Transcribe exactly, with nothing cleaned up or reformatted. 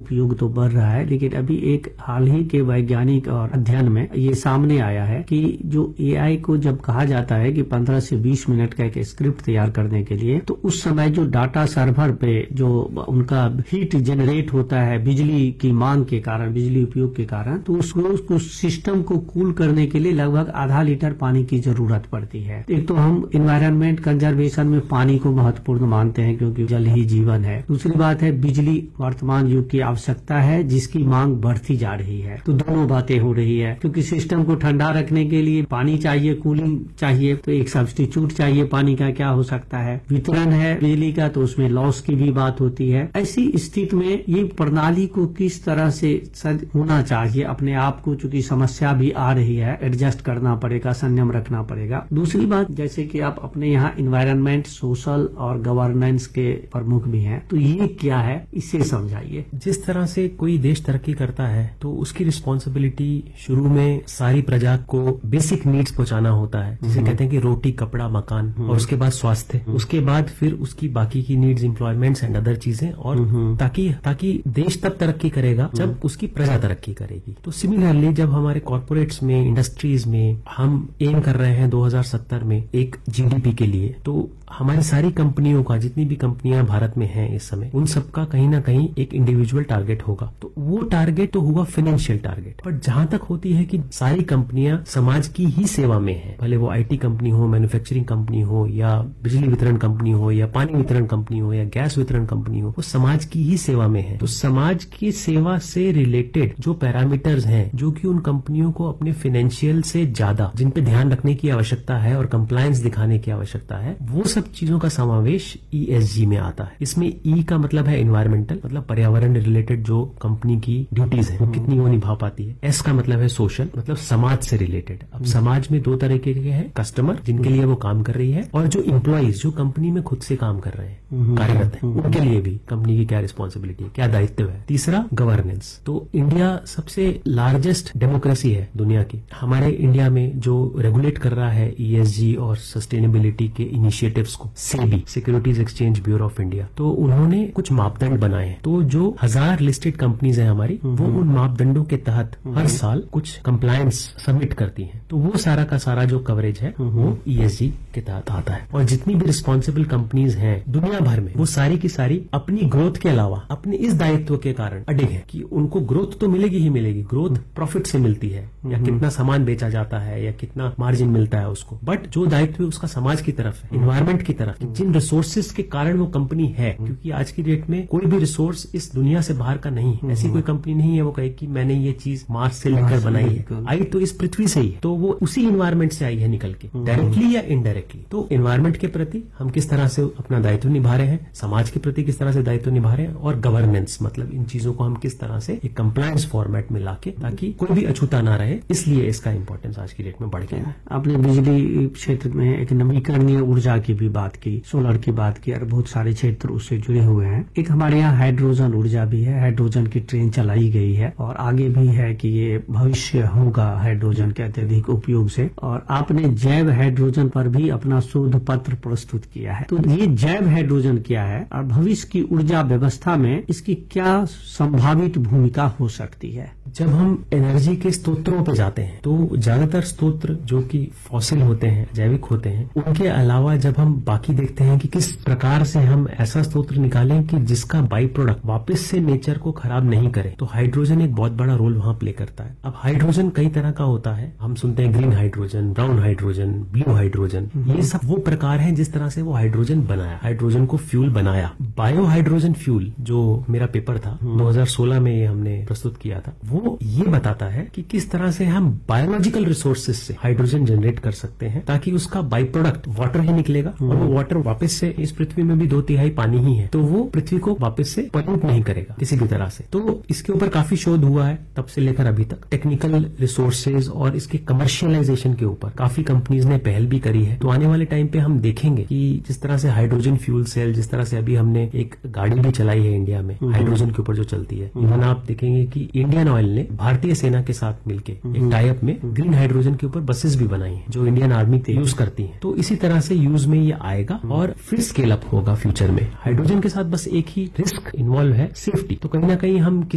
उपयोग तो बढ़ रहा है, लेकिन अभी एक हाल ही के वैज्ञानिक और अध्ययन में ये सामने आया है कि जो एआई को जब कहा जाता है कि पंद्रह से बीस मिनट का एक स्क्रिप्ट तैयार करने के लिए, तो उस समय जो डाटा सर्वर पे जो उनका हीट जनरेट होता है बिजली की मांग के कारण, बिजली उपयोग के कारण, तो उसको उसको सिस्टम को कूल करने के लिए लगभग आधा लीटर पानी की जरूरत पड़ती है। एक तो हम इन्वायरमेंट कंजर्वेशन में पानी को महत्वपूर्ण मानते हैं क्योंकि जल ही जीवन है। दूसरी बात है बिजली वर्तमान युग की आवश्यकता है जिसकी मांग बढ़ती जा रही है। तो दोनों बातें हो रही है, क्योंकि सिस्टम को ठंडा रखने के लिए पानी चाहिए, कूलिंग चाहिए, तो एक सब्स्टिट्यूट चाहिए पानी का, क्या हो सकता है, वितरण है बिजली का, तो उसमें लॉस की भी बात होती है। ऐसी स्थिति में ये प्रणाली को किस तरह से होना चाहिए, अपने आप को चूंकि समस्या भी आ रही है, एडजस्ट करना पड़ेगा, संयम रखना पड़ेगा। दूसरी बात, जैसे कि आप अपने यहाँ इन्वायरमेंट, सोशल और गवर्नेंस के प्रमुख भी हैं, तो ये क्या है, इसे समझाइए। जिस तरह से कोई देश तरक्की करता है तो उसकी रिस्पॉन्सिबिलिटी शुरू में सारी प्रजा को बेसिक नीड्स पहुंचाना होता है, जिसे कहते हैं कि रोटी, कपड़ा, मकान, और उसके बाद स्वास्थ्य, उसके बाद फिर उसकी बाकी की नीड्स, एम्प्लॉयमेंट्स एंड अदर चीजें, और ताकि ताकि देश तब तरक्की करेगा जब उसकी प्रजा तरक्की करेगी। तो सिमिलरली जब हमारे कॉर्पोरेट्स में, इंडस्ट्रीज में हम एम कर रहे हैं दो हज़ार सत्तर में एक जीडीपी के लिए, तो हमारी सारी कंपनियों का, जितनी भी कंपनियां भारत में हैं इस समय, उन सबका कहीं ना कहीं एक इंडिविजुअल टारगेट होगा। तो वो टारगेट तो हुआ फाइनेंशियल टारगेट, बट जहां तक होती है कि सारी कंपनियां समाज की ही सेवा में हैं, भले वो आईटी कंपनी हो, मैन्युफैक्चरिंग कंपनी हो, या बिजली वितरण कंपनी हो, या पानी वितरण कंपनी हो, या गैस वितरण कंपनी हो, वो समाज की ही सेवा में है। तो समाज की सेवा से रिलेटेड जो पैरामीटर्स हैं, जो कि उन कंपनियों को अपने फाइनेंशियल से ज्यादा, जिन पे ध्यान रखने की आवश्यकता है और कंप्लायंस दिखाने की आवश्यकता है, वो सब चीजों का समावेश ईएसजी में आता है। इसमें ई का मतलब है एनवायरमेंटल, मतलब पर्यावरण रिलेटेड जो कंपनी की ड्यूटीज है वो कितनी वो निभा पाती है। एस का मतलब है सोशल, मतलब समाज से रिलेटेड। अब समाज में दो तरह के हैं, कस्टमर जिनके लिए वो काम कर रही है, और जो इम्प्लॉइज जो कंपनी में खुद से काम कर रहे हैं, कार्यरत हैं, उनके लिए भी कंपनी की क्या रिस्पॉन्सिबिलिटी है, क्या दायित्व है। तीसरा गवर्नेंस। तो इंडिया सबसे लार्जेस्ट डेमोक्रेसी है दुनिया की। हमारे इंडिया में जो रेगुलेट कर रहा है ईएसजी और सस्टेनेबिलिटी के इनिशिएटिव्स को, SEBI, securities exchange bureau of India, तो उन्होंने कुछ मापदंड बनाए हैं। तो जो हजार लिस्टेड कंपनीज हैं हमारी, वो उन मापदंडों के तहत हर साल कुछ कंप्लायंस सबमिट करती हैं। तो वो सारा का सारा जो कवरेज है वो ईएसजी के तहत आता है। और जितनी भी रिस्पॉन्सिबल कंपनीज हैं दुनिया भर में, वो सारी की सारी अपनी ग्रोथ के अलावा अपने इस दायित्व के कारण अडिग है कि उनको ग्रोथ तो मिलेगी ही मिलेगी, ग्रोथ प्रॉफिट से मिलती है, या कितना सामान बेचा जाता है, या कितना मार्जिन मिलता है उसको, बट जो दायित्व है उसका समाज की तरफ है, इन्वायरमेंट की तरफ, जिन रिसोर्सेज के कारण वो कंपनी है। क्योंकि आज की डेट में कोई भी रिसोर्स इस दुनिया से बाहर का नहीं है। ऐसी कोई कंपनी नहीं है वो कहे कि मैंने ये चीज मार्स से लेकर बनाई है, आई तो इस पृथ्वी से ही है, तो वो उसी इन्वायरमेंट से आई है निकल के, डायरेक्टली या इनडायरेक्टली। तो इन्वायरमेंट के प्रति हम किस तरह से अपना दायित्व निभा रहे हैं, समाज के प्रति किस तरह से दायित्व निभा रहे हैं, और गवर्नेंस, मतलब इन चीजों को हम किस तरह से एक कंप्लायंस फॉर्मेट में लाके, ताकि कोई भी अछूता ना रहे, इसलिए इसका इंपॉर्टेंस आज की डेट में बढ़ गया है। आपने बिजली क्षेत्र में एक नवीकरणीय ऊर्जा की भी बात की, सोलर की बात की, और बहुत सारे क्षेत्र उससे जुड़े हुए हैं। एक हमारे यहाँ हाइड्रोजन ऊर्जा भी है, हाइड्रोजन की ट्रेन चलाई गई है, और आगे भी है कि ये भविष्य होगा हाइड्रोजन के अत्यधिक उपयोग से। और आपने जैव हाइड्रोजन पर भी अपना शोध पत्र प्रस्तुत किया है। तो ये जैव हाइड्रोजन क्या है, और भविष्य की ऊर्जा व्यवस्था में इसकी क्या संभावित भूमिका हो सकती है? जब हम एनर्जी के स्रोतों पे जाते हैं तो ज्यादातर स्रोत जो कि फॉसिल होते हैं, जैविक होते हैं, उनके अलावा जब हम बाकी देखते हैं कि किस प्रकार से हम ऐसा स्रोत निकालें कि जिसका बाई प्रोडक्ट वापस से नेचर को खराब नहीं करे, तो हाइड्रोजन एक बहुत बड़ा रोल वहां प्ले करता है। अब हाइड्रोजन कई तरह का होता है, हम सुनते हैं green hydrogen, brown hydrogen, blue hydrogen, ये सब वो प्रकार हैं जिस तरह से वो हाइड्रोजन बनाया, हाइड्रोजन को फ्यूल बनाया। बायो हाइड्रोजन फ्यूल जो मेरा पेपर था दो हज़ार सोलह में हमने प्रस्तुत किया था, वो ये बताता है कि किस तरह से हम बायोलॉजिकल रिसोर्सेज से हाइड्रोजन जनरेट कर सकते हैं, ताकि उसका बाई प्रोडक्ट वाटर ही निकलेगा, और वो वाटर वापस से, इस पृथ्वी में भी दो तिहाई पानी ही है, तो वो पृथ्वी को वापस से पॉल्यूट नहीं करेगा किसी भी तरह से। तो इसके ऊपर काफी शोध हुआ है तब से लेकर अभी तक। टेक्निकल रिसोर्सेज और इसके कमर्शियलाइजेशन के ऊपर काफी कंपनीज ने पहल भी करी है। तो आने वाले टाइम पे हम देखेंगे कि जिस तरह से हाइड्रोजन फ्यूल सेल, जिस तरह से अभी हमने एक गाड़ी भी चलाई है इंडिया में हाइड्रोजन के ऊपर जो चलती है, इवन आप देखेंगे कि इंडियन ऑयल ने भारतीय सेना के साथ मिलकर एक टाई अप में ग्रीन हाइड्रोजन के ऊपर बसेस भी बनाई हैं जो इंडियन आर्मी यूज करती है। तो इसी तरह से यूज में ये आएगा और फिर स्केल अप होगा फ्यूचर में। हाइड्रोजन के साथ बस एक ही रिस्क इन्वॉल्व है, सेफ्टी। तो कहीं ना कहीं हम